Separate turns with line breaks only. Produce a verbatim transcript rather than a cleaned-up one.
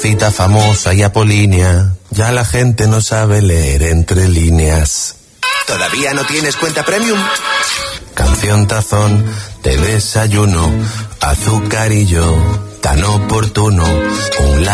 Cita famosa y apolínea, ya la gente no sabe leer entre líneas. ¿Todavía no tienes cuenta premium? Canción tazón de desayuno, azucarillo tan oportuno, un